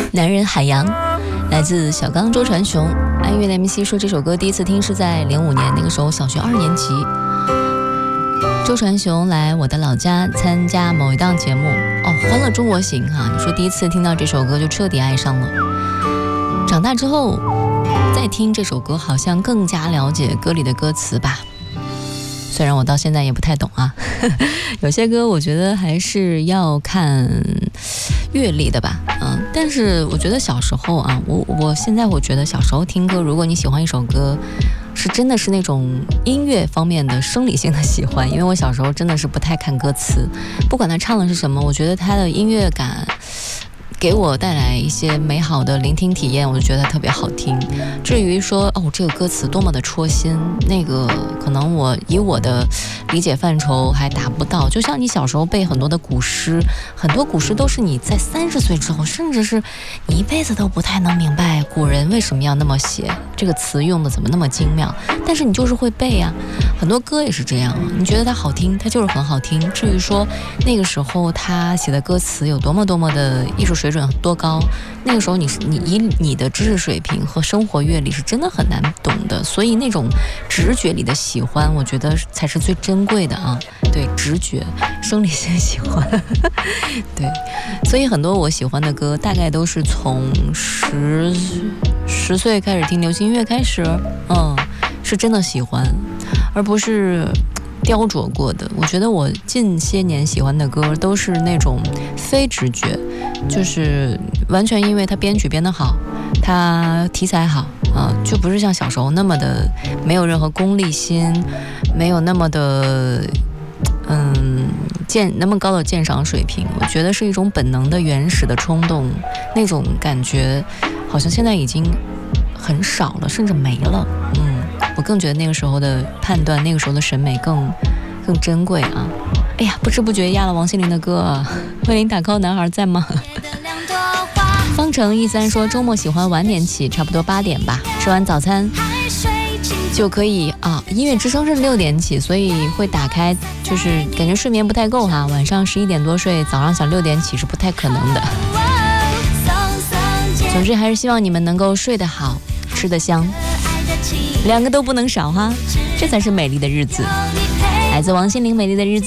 男人海洋，来自小刚周传雄。安岳的 MC 说这首歌第一次听是在05年，那个时候小学2年级。周传雄来我的老家参加某一档节目，欢乐中国行哈。你说第一次听到这首歌就彻底爱上了，长大之后再听这首歌，好像更加了解歌里的歌词吧。虽然我到现在也不太懂啊，有些歌我觉得还是要看阅历的吧，但是我觉得小时候啊，我现在我觉得小时候听歌，如果你喜欢一首歌，是真的是那种音乐方面的生理性的喜欢，因为我小时候真的是不太看歌词，不管他唱的是什么，我觉得他的音乐感给我带来一些美好的聆听体验，我就觉得它特别好听。至于说这个歌词多么的戳心，那个可能我以我的理解范畴还达不到。就像你小时候背很多的古诗，很多古诗都是你在30岁之后，甚至是你一辈子都不太能明白古人为什么要那么写，这个词用的怎么那么精妙，但是你就是会背啊。很多歌也是这样，你觉得它好听，它就是很好听。至于说那个时候他写的歌词有多么的艺术水准多高，那个时候你以你的知识水平和生活阅历是真的很难懂的，所以那种直觉里的喜欢，我觉得才是最珍贵的啊。对，直觉生理性喜欢对，所以很多我喜欢的歌大概都是从10岁开始听流行音乐开始，是真的喜欢，而不是雕琢过的。我觉得我近些年喜欢的歌都是那种非直觉，就是完全因为它编曲编得好，它题材好，就不是像小时候那么的没有任何功利心，没有那么的那么高的鉴赏水平。我觉得是一种本能的原始的冲动，那种感觉好像现在已经很少了，甚至没了。我更觉得那个时候的判断，那个时候的审美更珍贵啊。哎呀，不知不觉压了王心凌的歌啊。慧琳打 call 男孩在吗？方程13说周末喜欢晚点起，差不多8点吧，吃完早餐就可以啊。音乐之声是6点起，所以会打开，就是感觉睡眠不太够哈，晚上11点多睡，早上想6点起是不太可能的。总之还是希望你们能够睡得好，吃得香，2个都不能少哈，这才是美丽的日子。来自王心凌《美丽的日子》。